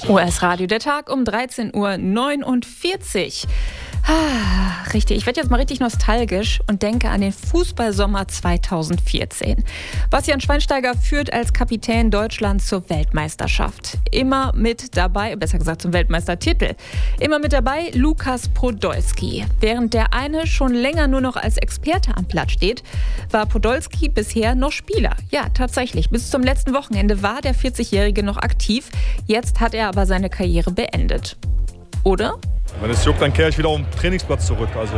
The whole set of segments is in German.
ORS Radio, der Tag um 13:49 Uhr. Richtig, ich werde jetzt mal richtig nostalgisch und denke an den Fußballsommer 2014. Bastian Schweinsteiger führt als Kapitän Deutschland zur Weltmeisterschaft. Immer mit dabei, besser gesagt zum Weltmeistertitel, immer mit dabei Lukas Podolski. Während der eine schon länger nur noch als Experte am Platz steht, war Podolski bisher noch Spieler. Ja, tatsächlich, bis zum letzten Wochenende war der 40-Jährige noch aktiv. Jetzt hat er aber seine Karriere beendet. Oder? Wenn es juckt, dann kehre ich wieder auf den Trainingsplatz zurück. Also,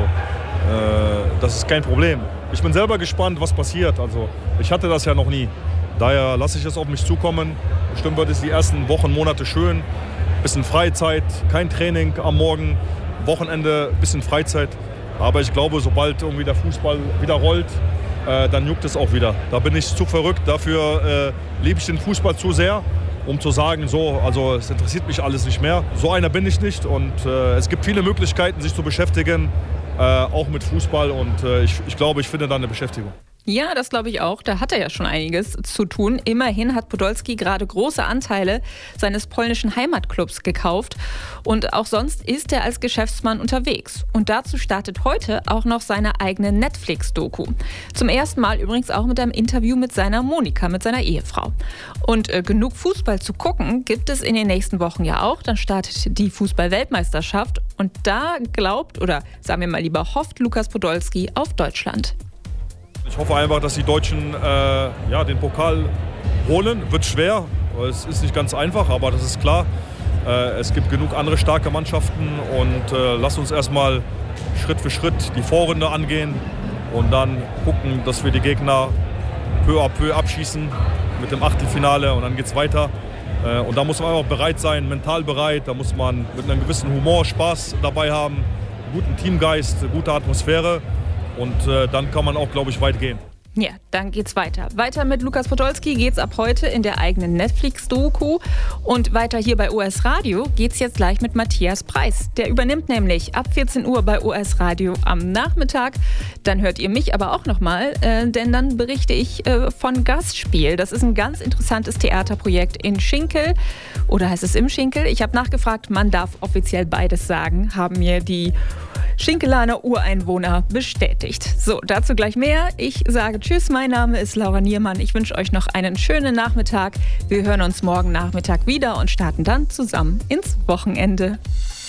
das ist kein Problem. Ich bin selber gespannt, was passiert. Also, ich hatte das ja noch nie. Daher lasse ich es auf mich zukommen. Bestimmt wird es die ersten Wochen, Monate schön. Bisschen Freizeit, kein Training am Morgen, Wochenende, bisschen Freizeit. Aber ich glaube, sobald irgendwie der Fußball wieder rollt, dann juckt es auch wieder. Da bin ich zu verrückt. Dafür liebe ich den Fußball zu sehr, um zu sagen, so, also es interessiert mich alles nicht mehr. So einer bin ich nicht und es gibt viele Möglichkeiten, sich zu beschäftigen, auch mit Fußball und ich glaube, ich finde da eine Beschäftigung. Ja, das glaube ich auch. Da hat er ja schon einiges zu tun. Immerhin hat Podolski gerade große Anteile seines polnischen Heimatclubs gekauft. Und auch sonst ist er als Geschäftsmann unterwegs. Und dazu startet heute auch noch seine eigene Netflix-Doku. Zum ersten Mal übrigens auch mit einem Interview mit seiner Monika, mit seiner Ehefrau. Und genug Fußball zu gucken gibt es in den nächsten Wochen ja auch. Dann startet die Fußball-Weltmeisterschaft. Und da glaubt, oder sagen wir mal lieber hofft Lukas Podolski auf Deutschland. Ich hoffe einfach, dass die Deutschen den Pokal holen. Wird schwer, es ist nicht ganz einfach, aber das ist klar. Es gibt genug andere starke Mannschaften und lasst uns erstmal Schritt für Schritt die Vorrunde angehen und dann gucken, dass wir die Gegner peu à peu abschießen mit dem Achtelfinale und dann geht es weiter. Und da muss man einfach bereit sein, mental bereit, da muss man mit einem gewissen Humor, Spaß dabei haben, guten Teamgeist, gute Atmosphäre. Und dann kann man auch, glaube ich, weit gehen. Ja, dann geht's weiter. Weiter mit Lukas Podolski geht's ab heute in der eigenen Netflix-Doku. Und weiter hier bei ORS Radio geht's jetzt gleich mit Matthias Preis. Der übernimmt nämlich ab 14 Uhr bei ORS Radio am Nachmittag. Dann hört ihr mich aber auch nochmal, denn dann berichte ich von Gastspiel. Das ist ein ganz interessantes Theaterprojekt in Schinkel. Oder heißt es im Schinkel? Ich habe nachgefragt, man darf offiziell beides sagen, haben mir die Schinkelaner Ureinwohner bestätigt. So, dazu gleich mehr. Ich sage Tschüss, mein Name ist Laura Niermann. Ich wünsche euch noch einen schönen Nachmittag. Wir hören uns morgen Nachmittag wieder und starten dann zusammen ins Wochenende.